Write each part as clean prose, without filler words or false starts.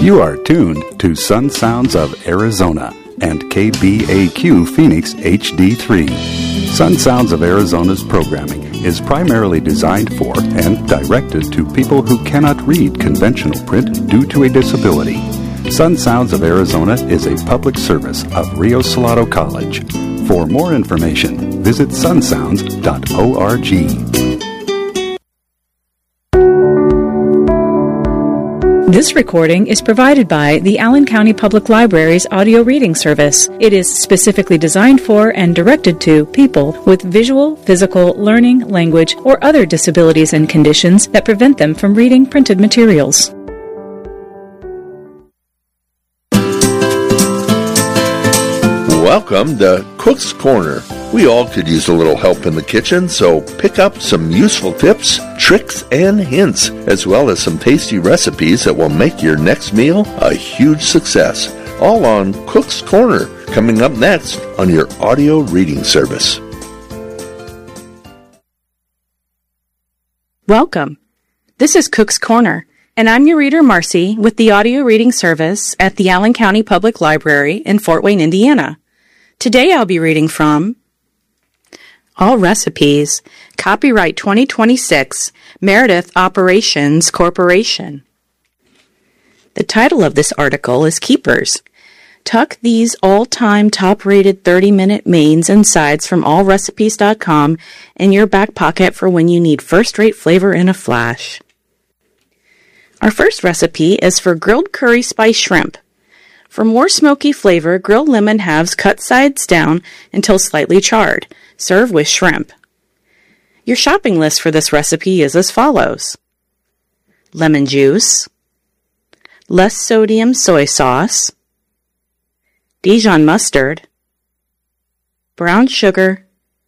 You are tuned to Sun Sounds of Arizona and KBAQ Phoenix HD3. Sun Sounds of Arizona's programming is primarily designed for and directed to people who cannot read conventional print due to a disability. Sun Sounds of Arizona is a public service of Rio Salado College. For more information, visit sunsounds.org. This recording is provided by the Allen County Public Library's audio reading service. It is specifically designed for and directed to people with visual, physical, learning, language, or other disabilities and conditions that prevent them from reading printed materials. Welcome to Cook's Corner. We all could use a little help in the kitchen, so pick up some useful tips, tricks, and hints, as well as some tasty recipes that will make your next meal a huge success. All on Cook's Corner, coming up next on your audio reading service. Welcome. This is Cook's Corner, and I'm your reader, Marcy, with the audio reading service at the Allen County Public Library in Fort Wayne, Indiana. Today I'll be reading from All Recipes, Copyright 2026, Meredith Operations Corporation. The title of this article is Keepers. Tuck these all-time top-rated 30-minute mains and sides from allrecipes.com in your back pocket for when you need first-rate flavor in a flash. Our first recipe is for grilled curry spice shrimp. For more smoky flavor, grill lemon halves cut sides down until slightly charred. Serve with shrimp. Your shopping list for this recipe is as follows: lemon juice, less sodium soy sauce, Dijon mustard, brown sugar,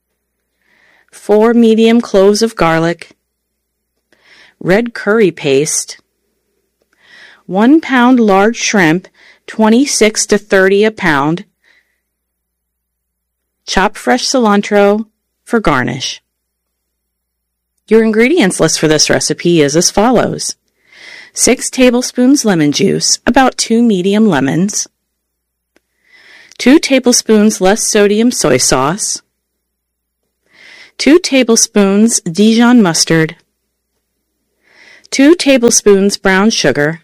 4 medium cloves of garlic, red curry paste, 1 pound large shrimp, 26 to 30 a pound, chopped fresh cilantro for garnish. Your ingredients list for this recipe is as follows: 6 tablespoons lemon juice, about 2 medium lemons, 2 tablespoons less sodium soy sauce, 2 tablespoons Dijon mustard, 2 tablespoons brown sugar,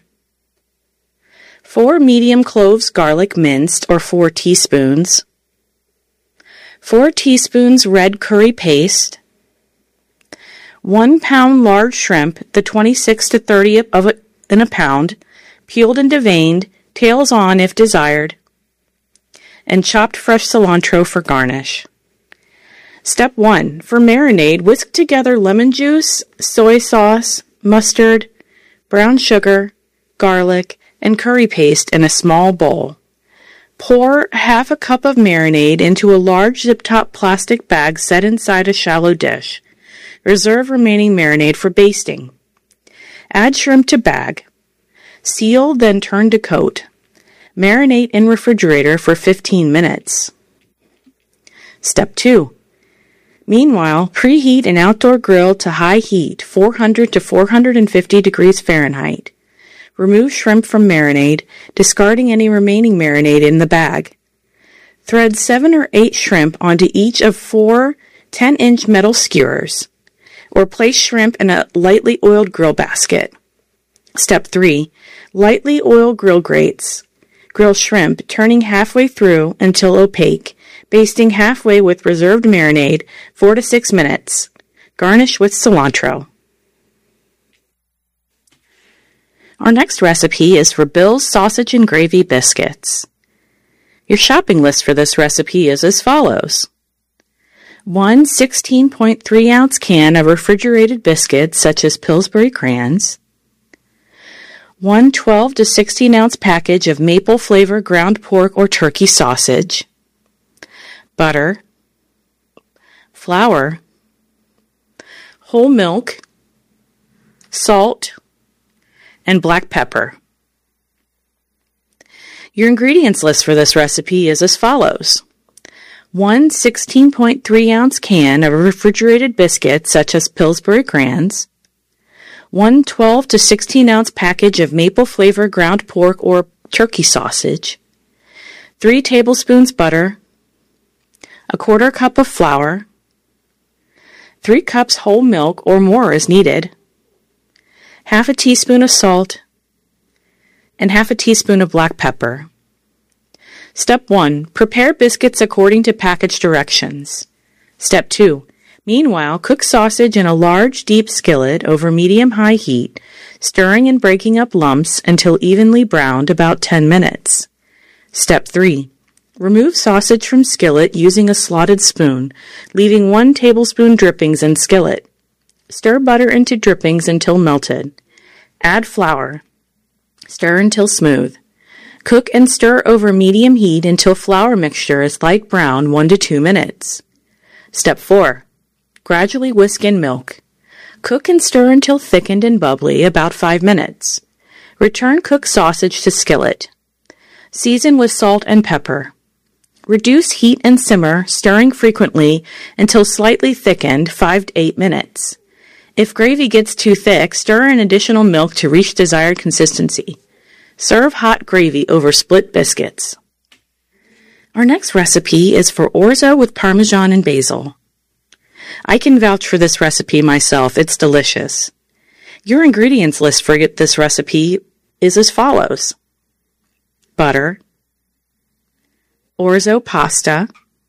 4 medium cloves garlic minced or 4 teaspoons, 4 teaspoons red curry paste, 1 pound large shrimp, the 26 to 30 in a pound, peeled and deveined, tails on if desired, and chopped fresh cilantro for garnish. Step 1. For marinade, whisk together lemon juice, soy sauce, mustard, brown sugar, garlic, and curry paste in a small bowl. Pour half a cup of marinade into a large zip-top plastic bag set inside a shallow dish. Reserve remaining marinade for basting. Add shrimp to bag. Seal, then turn to coat. Marinate in refrigerator for 15 minutes. Step 2. Meanwhile, preheat an outdoor grill to high heat, 400 to 450 degrees Fahrenheit. Remove shrimp from marinade, discarding any remaining marinade in the bag. Thread 7 or 8 shrimp onto each of 4 10-inch metal skewers, or place shrimp in a lightly oiled grill basket. Step 3. Lightly oil grill grates. Grill shrimp, turning halfway through until opaque, basting halfway with reserved marinade, 4 to 6 minutes. Garnish with cilantro. Our next recipe is for Bill's Sausage and Gravy Biscuits. Your shopping list for this recipe is as follows: 1 16.3 ounce can of refrigerated biscuits such as Pillsbury Crayons, 1 12 to 16 ounce package of maple flavor ground pork or turkey sausage, butter, flour, whole milk, salt, and black pepper. Your ingredients list for this recipe is as follows: 1 16.3 ounce can of refrigerated biscuits such as Pillsbury Crayons, 1 12 to 16 ounce package of maple flavor ground pork or turkey sausage, 3 tablespoons butter, a quarter cup of flour, 3 cups whole milk or more as needed, half a teaspoon of salt, and half a teaspoon of black pepper. Step 1. Prepare biscuits according to package directions. Step 2. Meanwhile, cook sausage in a large, deep skillet over medium-high heat, stirring and breaking up lumps until evenly browned about 10 minutes. Step 3. Remove sausage from skillet using a slotted spoon, leaving 1 tablespoon drippings in skillet. Stir butter into drippings until melted. Add flour. Stir until smooth. Cook and stir over medium heat until flour mixture is light brown 1 to 2 minutes. Step 4. Gradually whisk in milk. Cook and stir until thickened and bubbly about 5 minutes. Return cooked sausage to skillet. Season with salt and pepper. Reduce heat and simmer, stirring frequently until slightly thickened 5 to 8 minutes. If gravy gets too thick, stir in additional milk to reach desired consistency. Serve hot gravy over split biscuits. Our next recipe is for orzo with Parmesan and basil. I can vouch for this recipe myself. It's delicious. Your ingredients list for this recipe is as follows: butter, orzo pasta,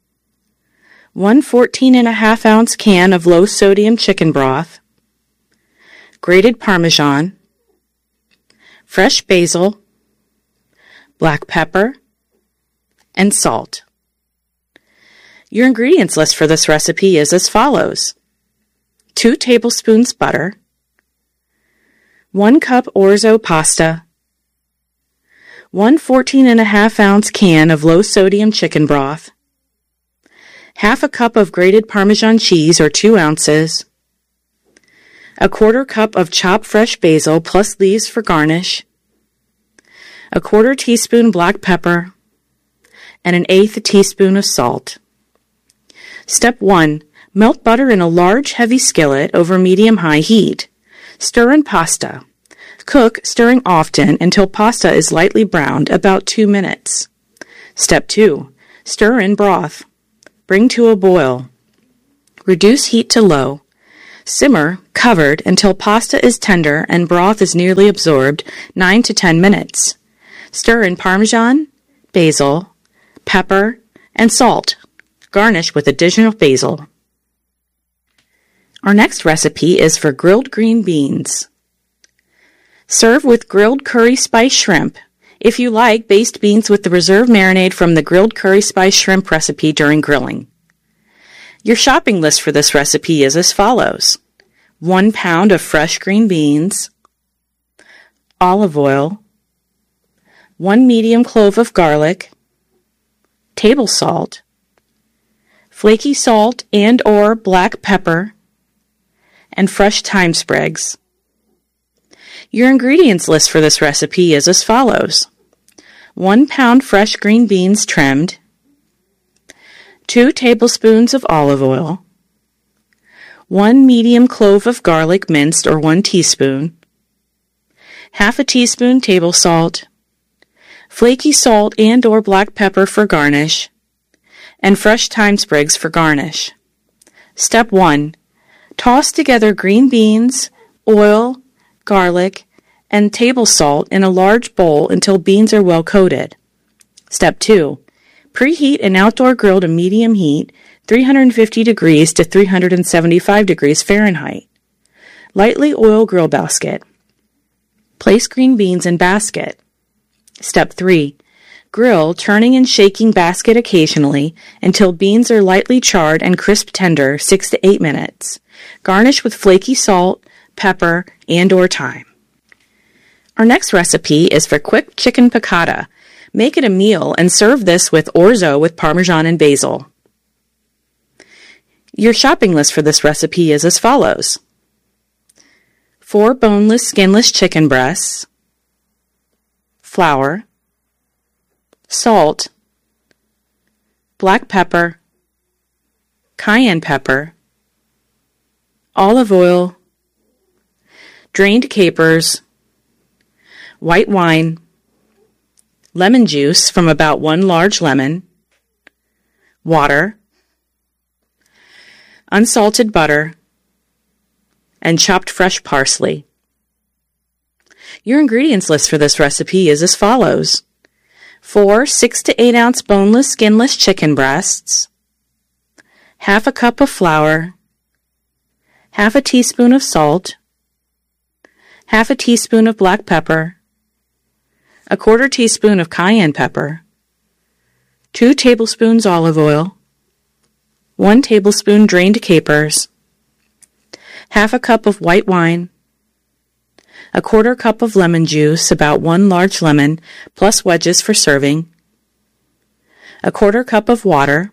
1 14.5 ounce can of low sodium chicken broth, grated Parmesan, fresh basil, black pepper, and salt. Your ingredients list for this recipe is as follows: 2 tablespoons butter, 1 cup orzo pasta, 1 14.5 ounce can of low sodium chicken broth, half a cup of grated Parmesan cheese or 2 ounces, a quarter cup of chopped fresh basil plus leaves for garnish, a quarter teaspoon black pepper, and 1/8 teaspoon of salt. Step 1. Melt butter in a large, heavy skillet over medium-high heat. Stir in pasta. Cook, stirring often until pasta is lightly browned, about 2 minutes. Step 2. Stir in broth. Bring to a boil. Reduce heat to low. Simmer, covered, until pasta is tender and broth is nearly absorbed, 9 to 10 minutes. Stir in Parmesan, basil, pepper, and salt. Garnish with additional basil. Our next recipe is for grilled green beans. Serve with grilled curry spice shrimp. If you like, baste beans with the reserve marinade from the grilled curry spice shrimp recipe during grilling. Your shopping list for this recipe is as follows: 1 pound of fresh green beans, olive oil, 1 medium clove of garlic, table salt, flaky salt and or black pepper, and fresh thyme sprigs. Your ingredients list for this recipe is as follows: 1 pound fresh green beans trimmed, 2 tablespoons of olive oil, 1 medium clove of garlic minced or 1 teaspoon, half a teaspoon table salt, flaky salt and or black pepper for garnish, and fresh thyme sprigs for garnish. Step 1. Toss together green beans, oil, garlic, and table salt in a large bowl until beans are well coated. Step 2. Preheat an outdoor grill to medium heat, 350 degrees to 375 degrees Fahrenheit. Lightly oil grill basket. Place green beans in basket. Step 3. Grill, turning and shaking basket occasionally until beans are lightly charred and crisp tender, 6 to 8 minutes. Garnish with flaky salt, pepper, and or thyme. Our next recipe is for quick chicken piccata. Make it a meal and serve this with orzo with Parmesan and basil. Your shopping list for this recipe is as follows: 4 boneless, skinless chicken breasts, flour, salt, black pepper, cayenne pepper, olive oil, drained capers, white wine, lemon juice from about 1 large lemon, water, unsalted butter, and chopped fresh parsley. Your ingredients list for this recipe is as follows: 4 6 to 8 ounce boneless, skinless chicken breasts, half a cup of flour, half a teaspoon of salt, half a teaspoon of black pepper, a 1/4 teaspoon of cayenne pepper, 2 tablespoons olive oil, 1 tablespoon drained capers, half a cup of white wine, a 1/4 cup of lemon juice, about 1 large lemon, plus wedges for serving, a 1/4 cup of water,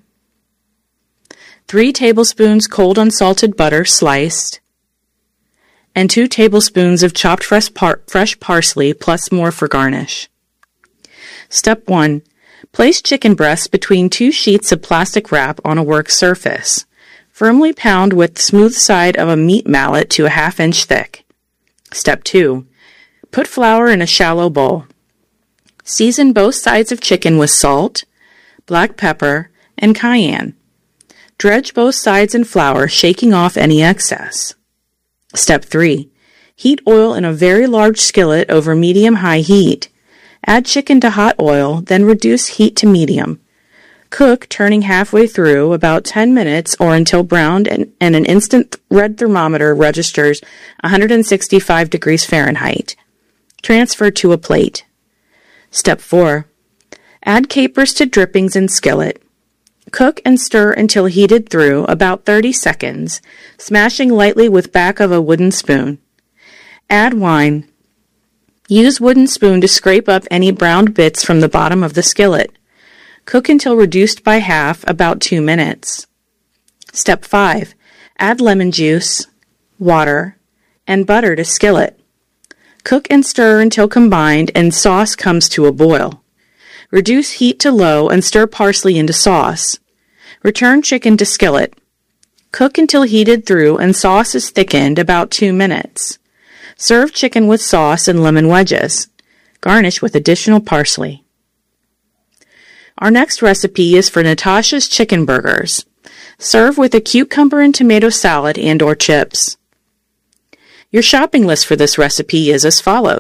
3 tablespoons cold unsalted butter sliced, and 2 tablespoons of chopped fresh parsley, plus more for garnish. Step 1. Place chicken breasts between 2 sheets of plastic wrap on a work surface. Firmly pound with the smooth side of a meat mallet to a 1/2 inch thick. Step 2. Put flour in a shallow bowl. Season both sides of chicken with salt, black pepper, and cayenne. Dredge both sides in flour, shaking off any excess. Step 3. Heat oil in a very large skillet over medium-high heat. Add chicken to hot oil, then reduce heat to medium. Cook, turning halfway through, about 10 minutes or until browned and an instant red thermometer registers 165 degrees Fahrenheit. Transfer to a plate. Step 4. Add capers to drippings in skillet. Cook and stir until heated through, about 30 seconds, smashing lightly with back of a wooden spoon. Add wine. Use wooden spoon to scrape up any browned bits from the bottom of the skillet. Cook until reduced by half, about 2 minutes. Step 5. Add lemon juice, water, and butter to skillet. Cook and stir until combined and sauce comes to a boil. Reduce heat to low and stir parsley into sauce. Return chicken to skillet. Cook until heated through and sauce is thickened, about 2 minutes. Serve chicken with sauce and lemon wedges. Garnish with additional parsley. Our next recipe is for Natasha's Chicken Burgers. Serve with a cucumber and tomato salad and/or chips. Your shopping list for this recipe is as follows.